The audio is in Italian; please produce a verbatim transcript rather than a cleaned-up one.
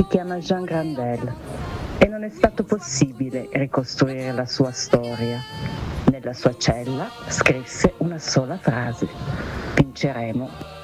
si chiama Jean Grandel e non è stato possibile ricostruire la sua storia. Nella sua cella scrisse una sola frase: vinceremo